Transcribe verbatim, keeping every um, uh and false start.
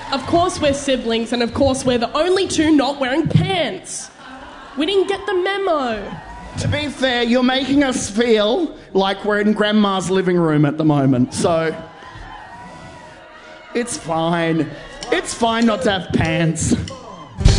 Of course we're siblings, and of course we're the only two not wearing pants. We didn't get the memo. To be fair, you're making us feel like we're in Grandma's living room at the moment, so... It's fine. It's fine not to have pants.